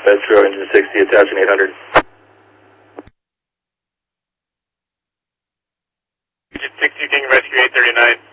Metro engine 60, attaching 800. Engine 60, King Rescue 839.